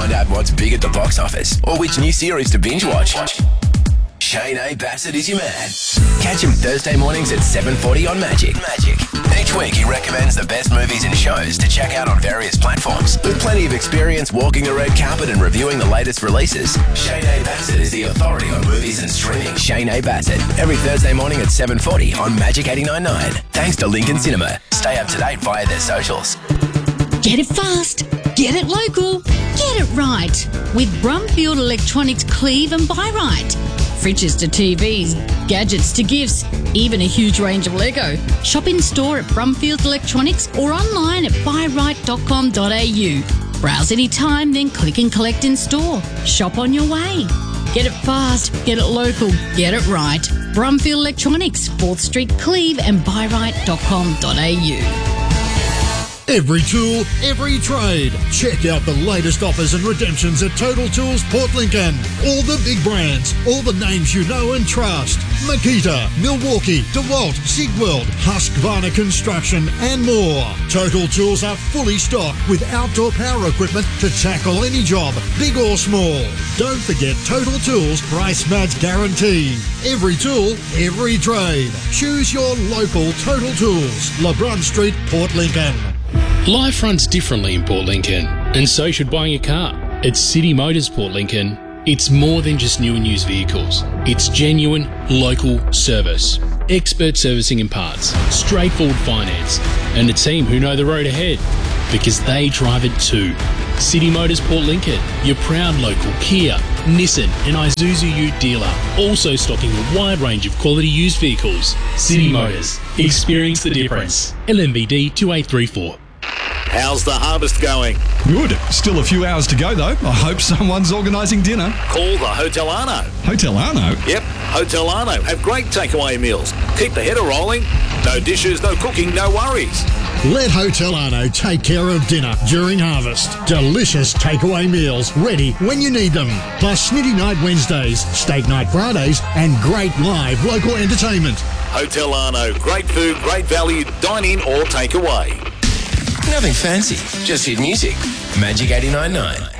Find out what's big at the box office or which new series to binge watch. Shane A. Bassett is your man. Catch him Thursday mornings at 7:40 on Magic. Each week he recommends the best movies and shows to check out on various platforms. With plenty of experience walking the red carpet and reviewing the latest releases, Shane A. Bassett is the authority on movies and streaming. Shane A. Bassett, every Thursday morning at 7:40 on Magic 89.9. Thanks to Lincoln Cinema. Stay up to date via their socials. Get it fast, get it local, get it right with Brumfield Electronics Cleave and Buy Right. Fridges to TVs, gadgets to gifts, even a huge range of Lego. Shop in store at Brumfield Electronics or online at buyright.com.au. Browse anytime, then click and collect in store. Shop on your way. Get it fast, get it local, get it right. Brumfield Electronics, 4th Street, Cleave and buyright.com.au. Every tool, every trade. Check out the latest offers and redemptions at Total Tools Port Lincoln. All the big brands, all the names you know and trust. Makita, Milwaukee, DeWalt, Sigweld, Husqvarna Construction and more. Total Tools are fully stocked with outdoor power equipment to tackle any job, big or small. Don't forget Total Tools price match guarantee. Every tool, every trade. Choose your local Total Tools. LeBron Street, Port Lincoln. Life runs differently in Port Lincoln, and so should buying a car. At City Motors Port Lincoln, it's more than just new and used vehicles. It's genuine, local service, expert servicing and parts, straightforward finance, and a team who know the road ahead, because they drive it too. City Motors Port Lincoln, your proud local Kia, Nissan and Isuzu Ute dealer, also stocking a wide range of quality used vehicles. City Motors, experience the difference. LMVD 2834. How's the harvest going? Good. Still a few hours to go, though. I hope someone's organising dinner. Call the Hotel Arno. Hotel Arno? Yep, Hotel Arno have great takeaway meals. Keep the header rolling. No dishes, no cooking, no worries. Let Hotel Arno take care of dinner during harvest. Delicious takeaway meals ready when you need them. Plus Snitty Night Wednesdays, Steak Night Fridays and great live local entertainment. Hotel Arno, great food, great value, dine in or take away. Nothing fancy, just hit music. Magic 89.9.